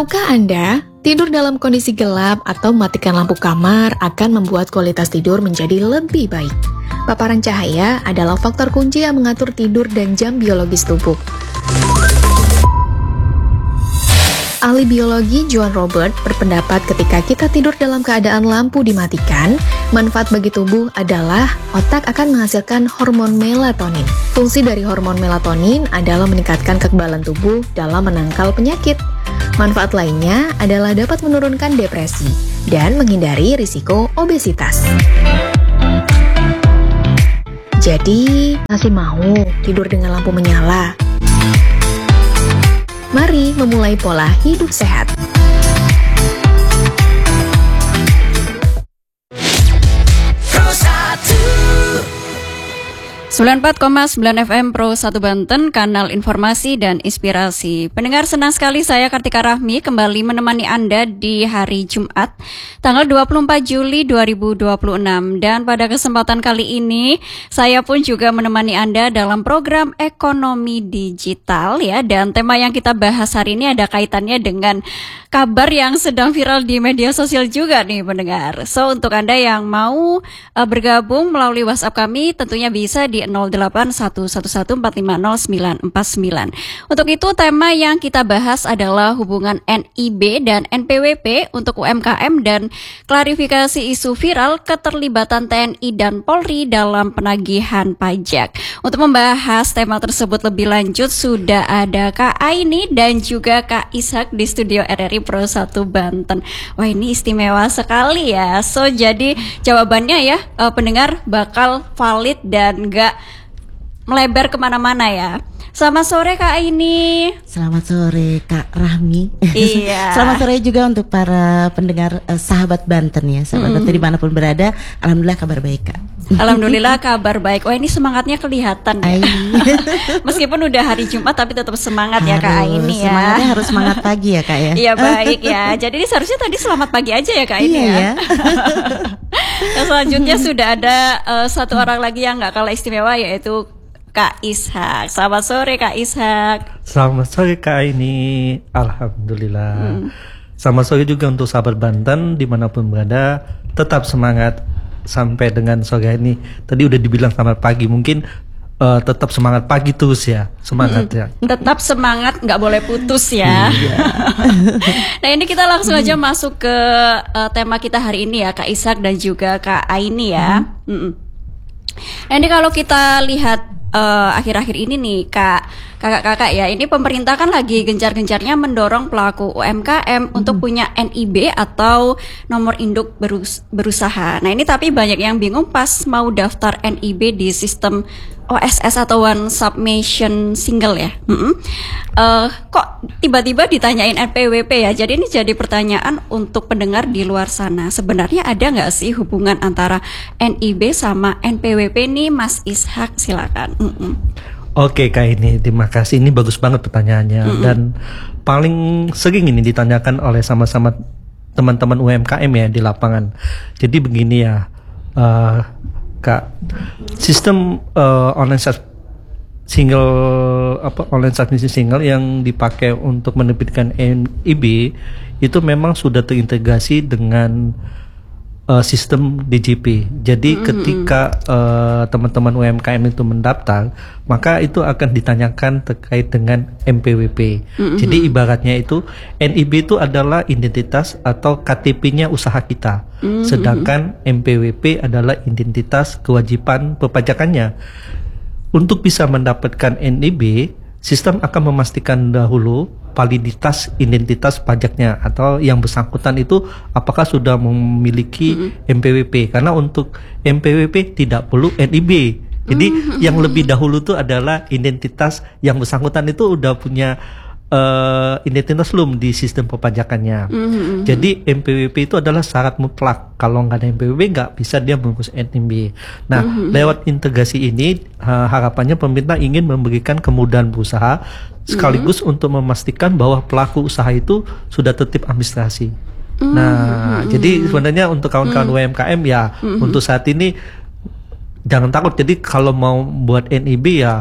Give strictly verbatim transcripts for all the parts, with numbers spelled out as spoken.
Tahukah Anda, tidur dalam kondisi gelap atau mematikan lampu kamar akan membuat kualitas tidur menjadi lebih baik. Paparan cahaya adalah faktor kunci yang mengatur tidur dan jam biologis tubuh. Ahli biologi Joan Robert berpendapat ketika kita tidur dalam keadaan lampu dimatikan, manfaat bagi tubuh adalah otak akan menghasilkan hormon melatonin. Fungsi dari hormon melatonin adalah meningkatkan kekebalan tubuh dalam menangkal penyakit. Manfaat lainnya adalah dapat menurunkan depresi dan menghindari risiko obesitas. Jadi, masih mau tidur dengan lampu menyala? Mari memulai pola hidup sehat. sembilan puluh empat koma sembilan F M Pro satu Banten, kanal informasi dan inspirasi. Pendengar, senang sekali saya Kartika Rahmi kembali menemani Anda di hari Jumat, tanggal dua puluh empat Juli dua ribu dua puluh enam. Dan pada kesempatan kali ini, saya pun juga menemani Anda dalam program Ekonomi Digital ya. Dan tema yang kita bahas hari ini ada kaitannya dengan kabar yang sedang viral di media sosial juga nih pendengar. So, untuk Anda yang mau uh, bergabung melalui WhatsApp kami, tentunya bisa di nol delapan satu satu satu empat lima nol sembilan empat sembilan. Untuk itu, tema yang kita bahas adalah hubungan N I B dan N P W P untuk U M K M dan klarifikasi isu viral keterlibatan T N I dan Polri dalam penagihan pajak. Untuk membahas tema tersebut lebih lanjut, sudah ada Kak Aini dan juga Kak Ishak di studio R R I Pro satu Banten. Wah, ini istimewa sekali ya. So, jadi jawabannya ya, uh, pendengar bakal valid dan gak melebar kemana-mana ya. Selamat sore Kak Aini. Selamat sore Kak Rahmi. Iya. Selamat sore juga untuk para pendengar uh, sahabat Banten ya. Sahabat mm. Banten dimanapun berada. Alhamdulillah kabar baik Kak. Alhamdulillah kabar baik. Wah, ini semangatnya kelihatan ya. Meskipun udah hari Jumat tapi tetap semangat harus, ya Kak Aini ya. Semangatnya harus semangat pagi ya Kak ya. Iya baik ya. Jadi ini seharusnya tadi selamat pagi aja ya Kak Aini iya, ya. ya. Dan selanjutnya sudah ada uh, satu orang lagi yang gak kalah istimewa, yaitu Kak Ishak. Selamat sore Kak Ishak. Selamat sore Kak Aini. Alhamdulillah. Hmm. Selamat sore juga untuk sahabat Banten dimanapun berada. Tetap semangat sampai dengan sore ini. Tadi udah dibilang selamat pagi, mungkin uh, tetap semangat pagi terus ya. Semangat hmm. ya. Tetap semangat, nggak boleh putus ya. Nah, ini kita langsung aja hmm. masuk ke uh, tema kita hari ini ya Kak Ishak dan juga Kak Aini ya. Hmm. Hmm. Nah, ini kalau kita lihat Uh, akhir-akhir ini nih Kak, kakak-kakak ya, ini pemerintah kan lagi gencar-gencarnya mendorong pelaku U M K M hmm. untuk punya N I B atau nomor induk berus- berusaha. Nah ini tapi banyak yang bingung pas mau daftar N I B di sistem O S S atau One Submission Single ya. Mm-hmm. Uh, kok tiba-tiba ditanyain N P W P ya? Jadi ini jadi pertanyaan untuk pendengar di luar sana. Sebenarnya ada nggak sih hubungan antara N I B sama N P W P nih, Mas Ishak? Silakan. Mm-hmm. Oke Kak ini, terima kasih. Ini bagus banget pertanyaannya. Mm-hmm. Dan paling sering ini ditanyakan oleh sama-sama teman-teman U M K M ya di lapangan. Jadi begini ya. Uh, Kak, sistem uh, online sub single apa online submission single yang dipakai untuk menerbitkan N I B itu memang sudah terintegrasi dengan uh, sistem D J P. Jadi mm-hmm. ketika uh, teman-teman U M K M itu mendaftar, maka itu akan ditanyakan terkait dengan M P W P. Mm-hmm. Jadi ibaratnya itu N I B itu adalah identitas atau K T P-nya usaha kita. Mm-hmm. Sedangkan M P W P adalah identitas kewajiban perpajakannya. Untuk bisa mendapatkan N I B, sistem akan memastikan dahulu validitas identitas pajaknya atau yang bersangkutan itu apakah sudah memiliki mm-hmm. M P W P. Karena untuk M P W P tidak perlu N I B. Jadi mm-hmm. yang lebih dahulu itu adalah identitas yang bersangkutan itu udah punya uh, identitas belum di sistem perpajakannya. Mm-hmm. Jadi M P W P itu adalah syarat mutlak. Kalau nggak ada M P W P nggak bisa dia mengurus N I B. Nah, mm-hmm. lewat integrasi ini uh, harapannya pemerintah ingin memberikan kemudahan berusaha sekaligus mm-hmm. untuk memastikan bahwa pelaku usaha itu sudah tertib administrasi. Mm-hmm. Nah, mm-hmm. jadi sebenarnya untuk kawan-kawan mm-hmm. U M K M ya mm-hmm. untuk saat ini jangan takut. Jadi kalau mau buat N I B ya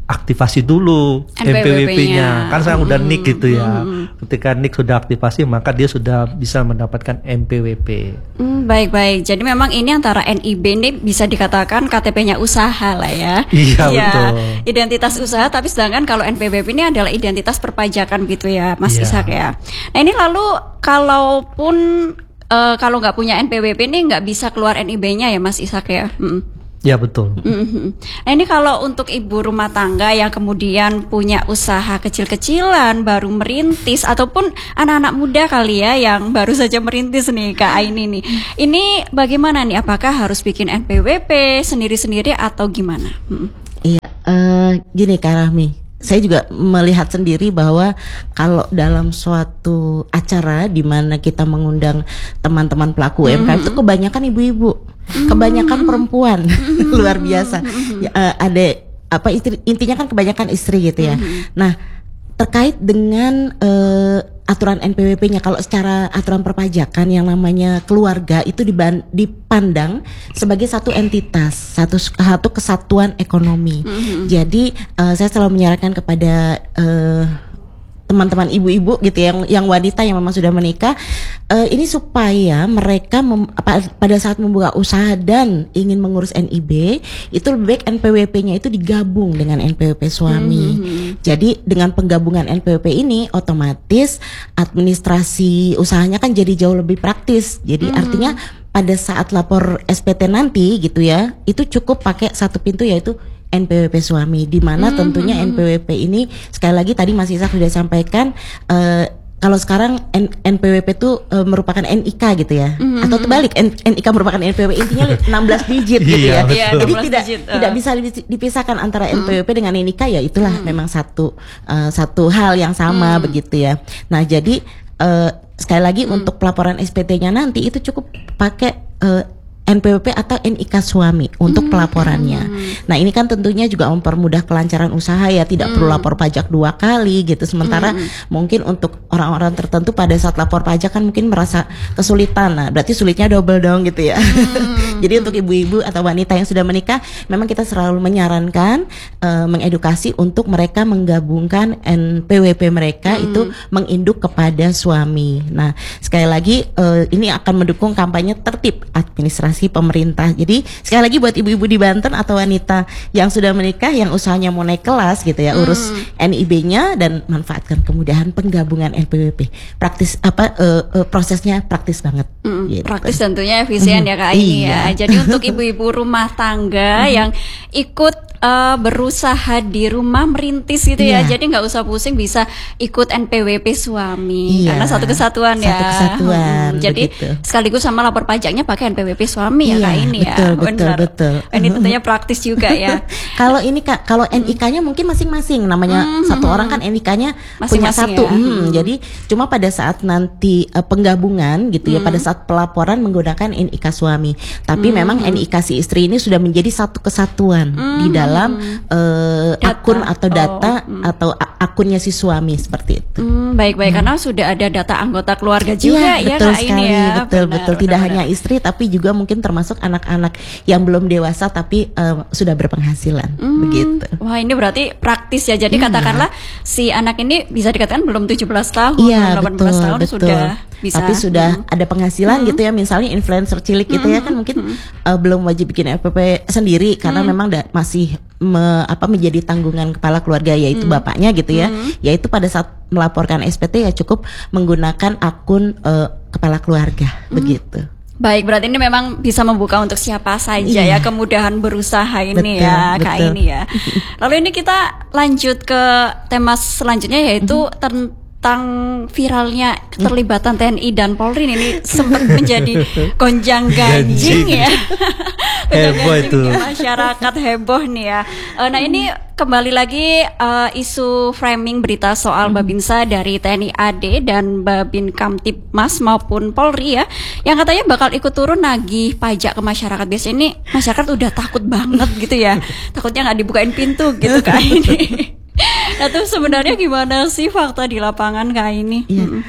aktivasi dulu N P W P-nya. N P W P-nya. Kan sekarang udah Mm-hmm. N I K gitu ya. Mm-hmm. Ketika N I K sudah aktivasi, maka dia sudah bisa mendapatkan N P W P. Hmm, baik-baik. Jadi memang ini antara N I B ini bisa dikatakan K T P-nya usaha lah ya. Iya, Ya, betul. identitas usaha. Tapi sedangkan kalau N P W P ini adalah identitas perpajakan gitu ya, Mas Iya. Ishak ya. Nah ini lalu kalaupun eh, kalau nggak punya N P W P ini nggak bisa keluar N I B-nya ya, Mas Ishak ya. Mm. Ya betul. Mhm. Nah ini kalau untuk ibu rumah tangga yang kemudian punya usaha kecil-kecilan, baru merintis, ataupun anak-anak muda kali ya yang baru saja merintis nih Kak Aini nih. Ini bagaimana nih? Apakah harus bikin N P W P sendiri-sendiri atau gimana? Hmm. Iya, eh, gini Kak Rahmi, saya juga melihat sendiri bahwa kalau dalam suatu acara di mana kita mengundang teman-teman pelaku U M K M itu kebanyakan ibu-ibu, kebanyakan perempuan, luar biasa. Ya, eh, ada apa istri, intinya kan kebanyakan istri gitu ya. Nah, terkait dengan eh, aturan N P W P-nya, kalau secara aturan perpajakan yang namanya keluarga itu diban- dipandang sebagai satu entitas, satu satu kesatuan ekonomi. Jadi eh, saya selalu menyarankan kepada eh, teman-teman ibu-ibu gitu yang yang wanita yang memang sudah menikah, eh, ini supaya mereka mem, apa, pada saat membuka usaha dan ingin mengurus N I B itu lebih baik N P W P-nya itu digabung dengan N P W P suami. Mm-hmm. Jadi dengan penggabungan N P W P ini otomatis administrasi usahanya kan jadi jauh lebih praktis. Jadi Mm-hmm. artinya pada saat lapor S P T nanti gitu ya, itu cukup pakai satu pintu yaitu N P W P suami, di mana Hmm, tentunya N P W P ini sekali lagi tadi Mas Ishak sudah sampaikan, eh, kalau sekarang N- NPWP itu eh, merupakan N I K gitu ya, Hmm, atau terbalik N- NIK merupakan N P W P, intinya enam belas digit gitu Iya, ya. betul. Iya, Jadi enam belas tidak digit, eh. tidak bisa di- dipisahkan antara N P W P dengan N I K, ya itulah memang satu eh, satu hal yang sama begitu ya. Nah jadi eh, sekali lagi untuk pelaporan S P T-nya nanti itu cukup pakai eh, N P W P atau N I K suami untuk pelaporannya. Nah ini kan tentunya juga mempermudah kelancaran usaha ya, tidak perlu lapor pajak dua kali gitu. Sementara mungkin untuk orang-orang tertentu pada saat lapor pajak kan mungkin merasa kesulitan. Nah berarti sulitnya double dong gitu ya. Jadi untuk ibu-ibu atau wanita yang sudah menikah, memang kita selalu menyarankan eh, mengedukasi untuk mereka menggabungkan N P W P mereka itu menginduk kepada suami. Nah sekali lagi eh, ini akan mendukung kampanye tertib administrasi pemerintah. Jadi sekali lagi buat ibu-ibu di Banten atau wanita yang sudah menikah yang usahanya mau naik kelas gitu ya, urus N I B-nya dan manfaatkan kemudahan penggabungan N P W P. Praktis apa uh, uh, prosesnya praktis banget. Mm, Gitu. Praktis tentunya efisien ya Kak ini ya. Iya. Jadi untuk ibu-ibu rumah tangga yang ikut eh, berusaha di rumah merintis gitu ya. Iya. Jadi nggak usah pusing, bisa ikut N P W P suami Iya. karena satu kesatuan ya. Satu kesatuan, Hmm, Jadi begitu. sekaligus sama lapor pajaknya pakai N P W P suami ya Iya, Kak ini ya. betul, betul, Benar. betul. Ini tentunya praktis juga ya. Kalau ini Kak, kalau N I K-nya mungkin masing-masing, namanya satu orang kan N I K-nya punya Masing-masing satu. ya. Hmm, Hmm. Jadi cuma pada saat nanti eh, penggabungan gitu ya, pada saat pelaporan menggunakan N I K suami. Tapi memang N I K si istri ini sudah menjadi satu kesatuan di dalam eh, Data. akun atau data Oh, atau a- akunnya si suami seperti itu. Hmm, baik-baik karena sudah ada data anggota keluarga juga Iya, ya betul Kak sekali, ini ya. betul Benar, betul. benar, Tidak benar. hanya istri tapi juga mungkin termasuk anak-anak yang belum dewasa tapi eh, sudah berpenghasilan, Hmm, begitu. Wah ini berarti praktis ya. Jadi Iya. katakanlah si anak ini bisa dikatakan belum tujuh belas tahun, Iya delapan betul belas tahun betul. sudah bisa. Tapi sudah Hmm. ada penghasilan gitu ya, misalnya influencer cilik gitu ya kan mungkin eh, belum wajib bikin F P P sendiri karena memang da- masih me- apa menjadi tanggungan kepala keluarga yaitu bapaknya gitu ya. Yaitu pada saat melaporkan S P T ya cukup menggunakan akun eh, kepala keluarga begitu. Baik, berarti ini memang bisa membuka untuk siapa saja ya Iya. kemudahan berusaha ini Betul, ya Kak betul. ini ya. Lalu ini kita lanjut ke tema selanjutnya yaitu tentang viralnya keterlibatan T N I dan Polri ini sempat menjadi gonjang ganjing ya. Gonjang Heboh ganjing itu. ya, masyarakat heboh nih ya. Eh, Nah ini kembali lagi eh, isu framing berita soal Babinsa dari T N I A D dan Babin Kamtibmas maupun Polri ya, yang katanya bakal ikut turun nagih pajak ke masyarakat. Biasanya ini masyarakat udah takut banget gitu ya, takutnya nggak dibukain pintu gitu Kak ini. Nah tuh sebenarnya gimana sih fakta di lapangan Kak ini? Iya. Mm-mm.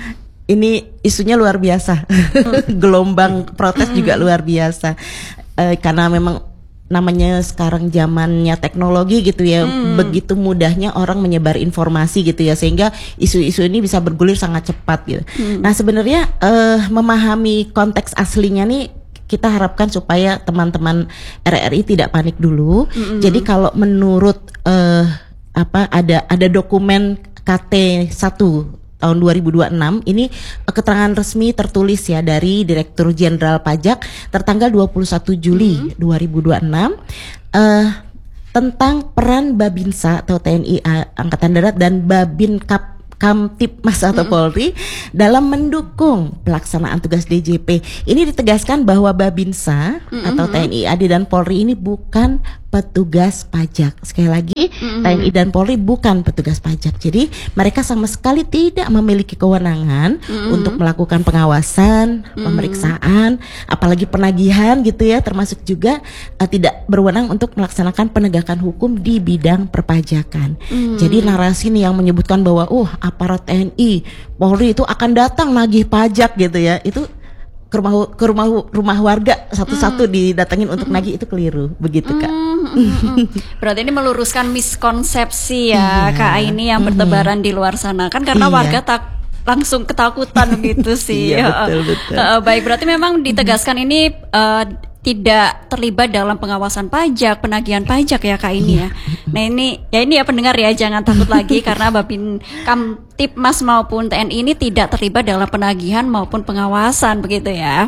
Ini isunya luar biasa. Gelombang protes juga luar biasa. Eh, karena memang namanya sekarang zamannya teknologi gitu ya, hmm. begitu mudahnya orang menyebar informasi gitu ya, sehingga isu-isu ini bisa bergulir sangat cepat gitu. Hmm. Nah sebenarnya uh, memahami konteks aslinya nih kita harapkan supaya teman-teman R R I tidak panik dulu. Hmm. Jadi kalau menurut uh, apa ada ada dokumen K T satu tahun dua ribu dua puluh enam ini keterangan resmi tertulis ya dari Direktur Jenderal Pajak tertanggal dua puluh satu Juli mm-hmm. dua ribu dua puluh enam uh, tentang peran Babinsa atau T N I Angkatan Darat dan Babinkap Kamtibmas atau mm-hmm. Polri dalam mendukung pelaksanaan tugas D J P. Ini ditegaskan bahwa Babinsa mm-hmm. atau T N I A D dan Polri ini bukan petugas pajak. Sekali lagi, mm-hmm. T N I dan Polri bukan petugas pajak. Jadi mereka sama sekali tidak memiliki kewenangan mm-hmm. untuk melakukan pengawasan, mm-hmm. pemeriksaan, apalagi penagihan gitu ya, termasuk juga uh, tidak berwenang untuk melaksanakan penegakan hukum di bidang perpajakan. Mm-hmm. Jadi narasi nih yang menyebutkan bahwa oh aparat T N I, Polri itu akan datang nagih pajak gitu ya, itu ke rumah ke rumah rumah warga satu-satu mm. didatengin untuk nagih, itu keliru begitu Kak. Mm, mm, mm. Berarti ini meluruskan miskonsepsi ya, iya. Kak ini yang bertebaran mm. di luar sana kan karena iya. warga tak langsung ketakutan gitu sih. Iya, betul, betul. Uh, baik, berarti memang ditegaskan mm. ini uh, tidak terlibat dalam pengawasan pajak, penagihan pajak ya Kak ini ya. Nah ini ya ini ya pendengar ya, jangan takut lagi karena Babin Kamtibmas maupun T N I ini tidak terlibat dalam penagihan maupun pengawasan begitu ya.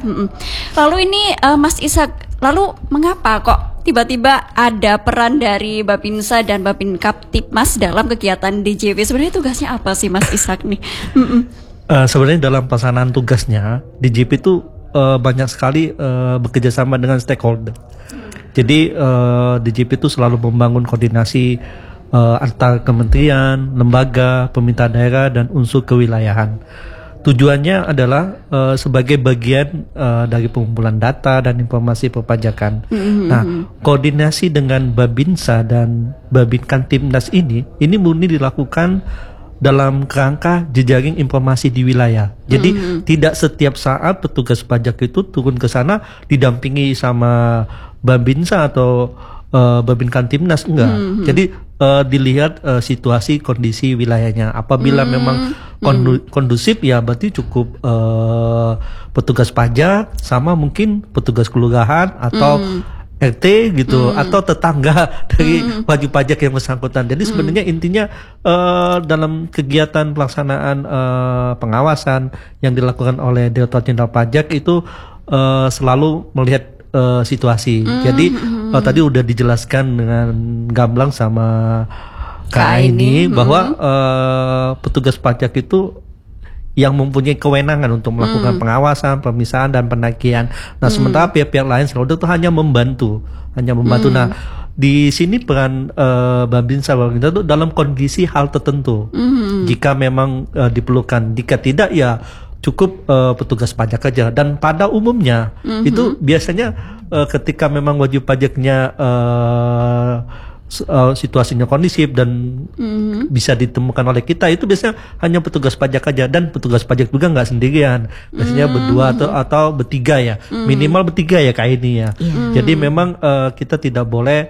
Lalu ini uh, Mas Ishak, lalu mengapa kok tiba-tiba ada peran dari Babinsa dan Babin Kamtibmas dalam kegiatan D J P? Sebenarnya tugasnya apa sih Mas Ishak nih? uh, sebenarnya dalam pelaksanaan tugasnya D J P itu Uh, banyak sekali uh, bekerja sama dengan stakeholder. Jadi uh, D J P itu selalu membangun koordinasi uh, antar kementerian, lembaga, pemerintah daerah dan unsur kewilayahan. Tujuannya adalah uh, sebagai bagian uh, dari pengumpulan data dan informasi perpajakan. Mm-hmm. Nah, koordinasi dengan Babinsa dan Babin Kamtibmas ini, ini murni dilakukan dalam kerangka jejaring informasi di wilayah. Jadi mm-hmm. tidak setiap saat petugas pajak itu turun ke sana didampingi sama Babinsa atau uh, Babin Kamtibmas, enggak. Mm-hmm. Jadi uh, dilihat uh, situasi kondisi wilayahnya. Apabila mm-hmm. memang kondu- kondusif ya berarti cukup uh, petugas pajak sama mungkin petugas kelurahan atau mm-hmm. R T gitu mm. atau tetangga dari mm. wajib pajak yang bersangkutan. Jadi sebenarnya mm. intinya uh, dalam kegiatan pelaksanaan uh, pengawasan yang dilakukan oleh Direktorat Jenderal Pajak itu uh, selalu melihat uh, situasi. Mm. Jadi uh, tadi udah dijelaskan dengan gamblang sama Kak ini mm. bahwa uh, petugas pajak itu yang mempunyai kewenangan untuk melakukan hmm. pengawasan, pemisahan dan penagihan. Nah, hmm. sementara pihak-pihak lain selalu itu hanya membantu, hanya membantu. Hmm. Nah, di sini peran uh, Babinsa itu dalam kondisi hal tertentu. Hmm. Jika memang uh, diperlukan, jika tidak ya cukup uh, petugas pajak aja. Dan pada umumnya hmm. itu biasanya uh, ketika memang wajib pajaknya uh, Uh, situasinya kondisif dan mm-hmm. bisa ditemukan oleh kita, itu biasanya hanya petugas pajak aja, dan petugas pajak juga nggak sendirian, biasanya mm-hmm. berdua atau atau bertiga ya, mm-hmm. minimal bertiga ya kayak ini ya. Mm-hmm. Jadi memang uh, kita tidak boleh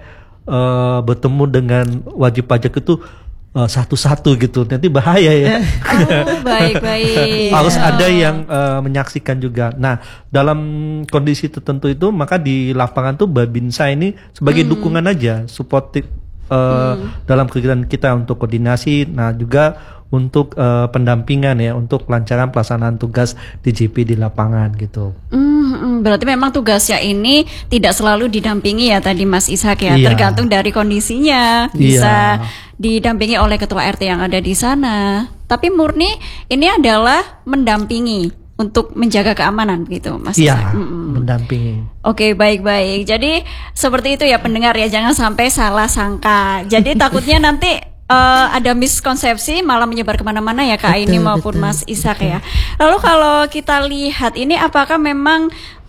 uh, bertemu dengan wajib pajak itu uh, satu-satu gitu, nanti bahaya ya. Oh, baik-baik. Harus ada yang uh, menyaksikan juga. Nah, dalam kondisi tertentu itu maka di lapangan tuh Babinsa ini sebagai hmm. dukungan aja, supportive uh, hmm. dalam kegiatan kita untuk koordinasi, nah juga untuk uh, pendampingan ya, untuk kelancaran pelaksanaan tugas D J P di lapangan gitu. Hmm, berarti memang tugasnya ini tidak selalu didampingi ya tadi Mas Ishak ya, iya. tergantung dari kondisinya, bisa iya. didampingi oleh ketua R T yang ada di sana. Tapi murni ini adalah mendampingi untuk menjaga keamanan gitu Mas Iya, Ishak. Mm-mm. mendampingi. Oke, baik-baik. Jadi seperti itu ya pendengar ya, jangan sampai salah sangka. Jadi takutnya nanti uh, ada miskonsepsi malah menyebar kemana-mana ya Kak ini maupun betul, Mas Ishak betul. Ya. Lalu kalau kita lihat ini, apakah memang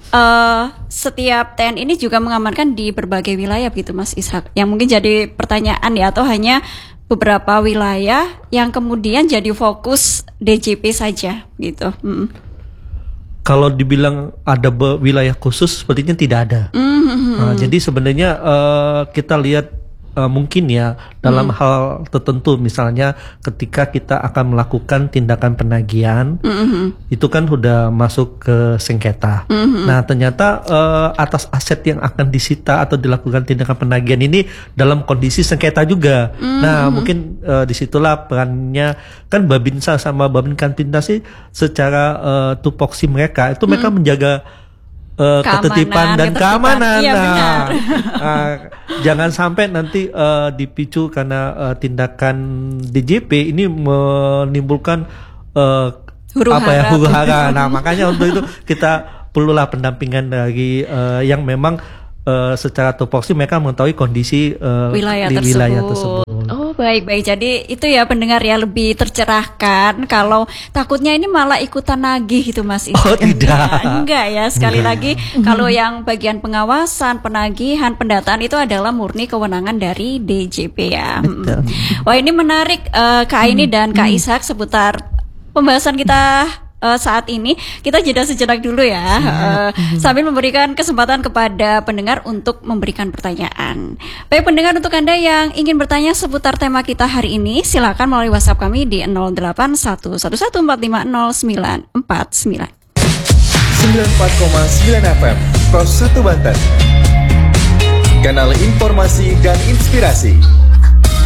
uh, setiap T N I ini juga mengamankan di berbagai wilayah gitu Mas Ishak? Yang mungkin jadi pertanyaan ya, atau hanya beberapa wilayah yang kemudian jadi fokus D J P saja gitu? Mm. kalau dibilang ada be- wilayah khusus sepertinya tidak ada. Mm-hmm. Nah, jadi sebenarnya uh, kita lihat uh, mungkin ya dalam Mm. hal tertentu, misalnya ketika kita akan melakukan tindakan penagihan, Mm-hmm. itu kan sudah masuk ke sengketa. Mm-hmm. Nah ternyata uh, atas aset yang akan disita atau dilakukan tindakan penagihan ini dalam kondisi sengketa juga. Mm-hmm. Nah mungkin uh, disitulah perannya kan Babinsa sama Babin Kantintas sih secara uh, tupoksi mereka itu mereka Mm. menjaga Uh, Keamanan, ketertiban dan ketertiban. keamanan. Iya, Nah, benar. uh, jangan sampai nanti uh, dipicu karena uh, tindakan D J P ini menimbulkan uh, Huru apa ya hara. huru hara. Nah makanya untuk itu kita perlulah pendampingan dari uh, yang memang uh, secara tupoksi mereka mengetahui kondisi uh, wilayah di tersebut. wilayah tersebut. Oh baik-baik, jadi itu ya pendengar ya lebih tercerahkan kalau takutnya ini malah ikutan nagih gitu Mas. Oh, tidak. Enggak ya, sekali lagi kalau yang bagian pengawasan, penagihan, pendataan itu adalah murni kewenangan dari D J P ya. Betul. Wah ini menarik uh, Kak Aini dan Kak Ishak seputar pembahasan kita uh, saat ini. Kita jeda sejenak dulu ya, uh, sambil memberikan kesempatan kepada pendengar untuk memberikan pertanyaan. Baik pendengar, untuk Anda yang ingin bertanya seputar tema kita hari ini, silakan melalui WhatsApp kami di nol delapan satu satu satu empat lima nol sembilan empat sembilan. sembilan puluh empat koma sembilan F M Pro satu Banten. Kanal informasi dan inspirasi.